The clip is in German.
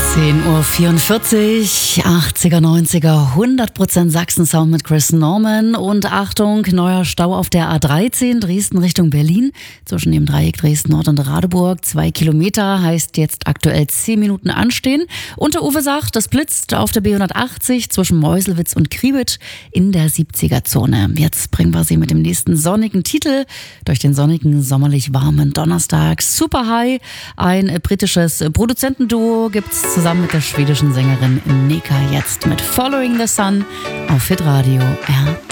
10:44 Uhr, 80er, 90er, 100% Sachsen-Sound mit Chris Norman. Und Achtung, neuer Stau auf der A13 Dresden Richtung Berlin. Zwischen dem Dreieck Dresden-Nord und Radeburg. 2 Kilometer, heißt jetzt aktuell 10 Minuten anstehen. Und der Uwe sagt, es blitzt auf der B180 zwischen Meuselwitz und Kriebitsch in der 70er-Zone. Jetzt bringen wir sie mit dem nächsten sonnigen Titel durch den sonnigen, sommerlich warmen Donnerstag. Super High, ein britisches Produzentenduo, gibt's zusammen mit der schwedischen Sängerin Neka jetzt mit Following the Sun auf Hitradio RT.